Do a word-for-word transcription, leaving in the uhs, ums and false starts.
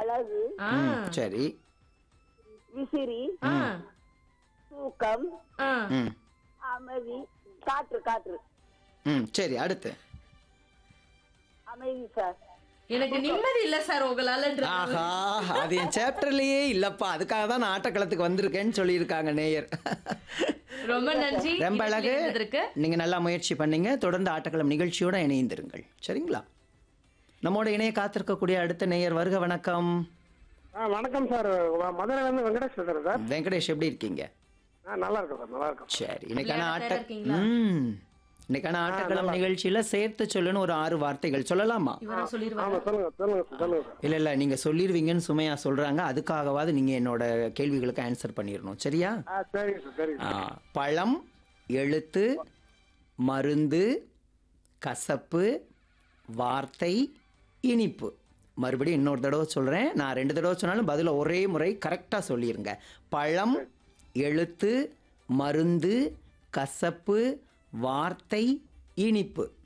அழகு, ஆ, ம் சரி. விசிறி, ஆ, தூக்கம், ஆ. ம் அமைதி, காற்று காற்று ம் சரி, அடுத்து. அமைதி சார். எனக்கு நிம்மதி இல்ல சார் உங்களால. ஆஹா, அது என் சாப்டர்லயே இல்லப்பா, அதுக்காக தான் நான் ஆட்டக்களத்துக்கு வந்திருக்கேன்னு சொல்லியிருக்காங்க நேயர். ரொம்ப நன்றி. ரொம்ப அழகு. இருந்ததற்கு. நீங்க நல்லா முயற்சி பண்ணீங்க. தொடர்ந்து ஆட்டக்களம் நிகழ்ச்சியோட இணைந்திருங்கள். சரிங்களா? நம்மோட இணைய காத்திருக்கக்கூடிய அடுத்த நேயர், வருக வணக்கம். ஆ வணக்கம் சார். வ- மதுரையிலேருந்து வெங்கடேஷ் பேசுகிறேன் சார். வெங்கடேஷ், எப்படி இருக்கீங்க? ஆ நல்லா இருக்கும் சார், நல்லா இருக்கும். சரி, இன்னைக்கான விளையாட ஆட்ட தயாரா இருக்கீங்களா? ம் இன்னைக்கான ஆட்டக்களம் நிகழ்ச்சியில சேர்த்து சொல்லுன்னு ஒரு ஆறு வார்த்தைகள் சொல்லலாமா? இவரா சொல்லிருவாங்க. ஆமாம் சொல்லுங்க சொல்லுங்க சார், சொல்லுங்க சார். இல்ல இல்ல, நீங்க சொல்லிருவீங்கன்னு சுமையா சொல்றாங்க. அதுக்காகவாது நீங்க என்னோட கேள்விகளுக்கு ஆன்சர் பண்ணிடணும். சரியா? ஆ சரிங்க சார், சரிங்க ஆ, சார். பழம், எழுத்து, மருந்து, கசப்பு, வார்த்தை, இனிப்பு. மறுபடியும் இன்னொரு தடவை சொல்கிறேன். நான் ரெண்டு தடவை சொன்னாலும் பதில ஒரே முறை கரெக்டாக சொல்லிடுங்க. பழம், எழுத்து, மருந்து, கசப்பு, வார்த்தை, இனிப்பு.